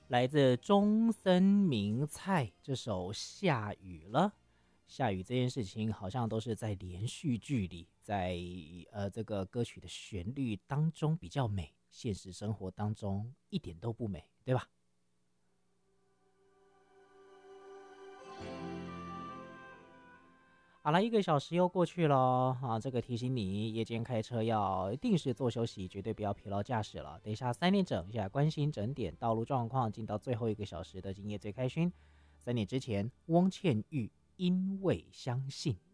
来自中森明菜这首《下雨了》。下雨这件事情好像都是在连续剧里，在这个歌曲的旋律当中比较美，现实生活当中一点都不美，对吧？好了，1个小时又过去了啊！这个提醒你，夜间开车要定时做休息，绝对不要疲劳驾驶了。等一下3点整一下，关心整点道路状况，进到最后1个小时的今夜最开心。3点之前，汪倩玉因为相信。